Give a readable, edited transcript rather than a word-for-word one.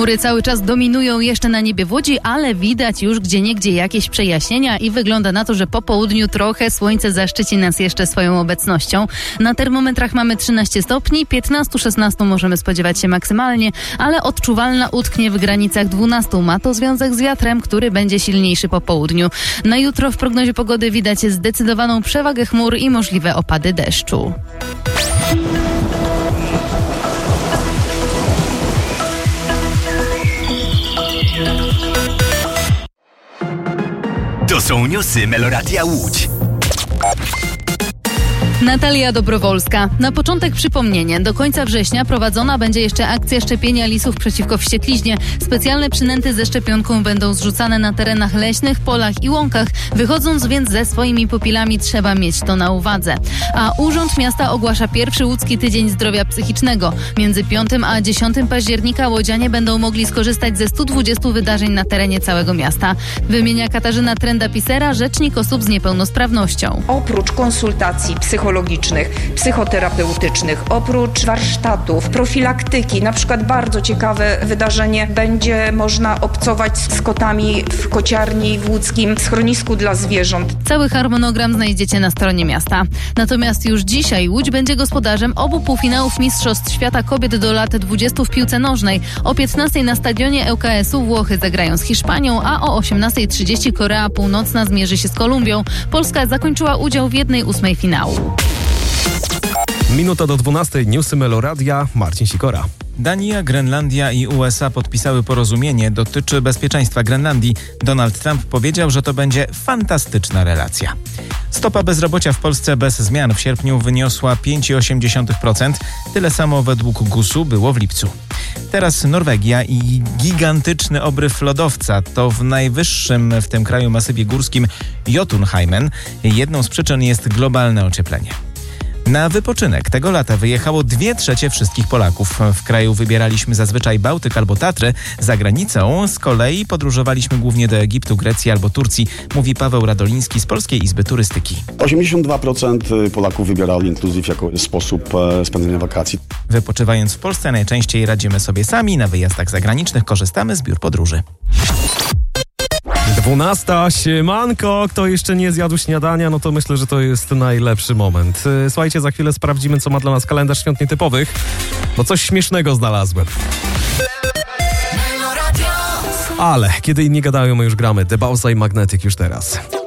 Chmury cały czas dominują jeszcze na niebie w Łodzi, ale widać już gdzieniegdzie jakieś przejaśnienia i wygląda na to, że po południu trochę słońce zaszczyci nas jeszcze swoją obecnością. Na termometrach mamy 13 stopni, 15-16 możemy spodziewać się maksymalnie, ale odczuwalna utknie w granicach 12. Ma to związek z wiatrem, który będzie silniejszy po południu. Na jutro w prognozie pogody widać zdecydowaną przewagę chmur i możliwe opady deszczu. To są newsy Meloradia Łódź. Natalia Dobrowolska. Na początek przypomnienie. Do końca września prowadzona będzie jeszcze akcja szczepienia lisów przeciwko wściekliźnie. Specjalne przynęty ze szczepionką będą zrzucane na terenach leśnych, polach i łąkach. Wychodząc więc ze swoimi pupilami trzeba mieć to na uwadze. A Urząd Miasta ogłasza pierwszy łódzki tydzień zdrowia psychicznego. Między 5 a 10 października łodzianie będą mogli skorzystać ze 120 wydarzeń na terenie całego miasta. Wymienia Katarzyna Trenda-Pisera, rzecznik osób z niepełnosprawnością. Oprócz konsultacji psychologicznych, psychoterapeutycznych, oprócz warsztatów, profilaktyki, na przykład bardzo ciekawe wydarzenie, będzie można obcować z kotami w kociarni w łódzkim schronisku dla zwierząt. Cały harmonogram znajdziecie na stronie miasta. Natomiast już dzisiaj Łódź będzie gospodarzem obu półfinałów Mistrzostw Świata Kobiet do lat 20 w piłce nożnej. O 15 na stadionie ŁKS-u Włochy zagrają z Hiszpanią, a o 18:30 Korea Północna zmierzy się z Kolumbią. Polska zakończyła udział w 1/8 finału. Minuta do 12. Newsy Meloradia. Marcin Sikora. Dania, Grenlandia i USA podpisały porozumienie. Dotyczy bezpieczeństwa Grenlandii. Donald Trump powiedział, że to będzie fantastyczna relacja. Stopa bezrobocia w Polsce bez zmian w sierpniu wyniosła 5,8%. Tyle samo według GUS-u było w lipcu. Teraz Norwegia i gigantyczny obryw lodowca. To w najwyższym w tym kraju masywie górskim Jotunheimen. Jedną z przyczyn jest globalne ocieplenie. Na wypoczynek tego lata wyjechało 2/3 wszystkich Polaków. W kraju wybieraliśmy zazwyczaj Bałtyk albo Tatry. Za granicą z kolei podróżowaliśmy głównie do Egiptu, Grecji albo Turcji, mówi Paweł Radoliński z Polskiej Izby Turystyki. 82% Polaków wybierało inkluzyw jako sposób spędzenia wakacji. Wypoczywając w Polsce najczęściej radzimy sobie sami. Na wyjazdach zagranicznych korzystamy z biur podróży. 12. Siemanko. Kto jeszcze nie zjadł śniadania, no to myślę, że to jest najlepszy moment. Słuchajcie, za chwilę sprawdzimy, co ma dla nas kalendarz świąt nietypowych, bo coś śmiesznego znalazłem. Ale kiedy inni gadają, my już gramy. The Bauza i Magnetic już teraz.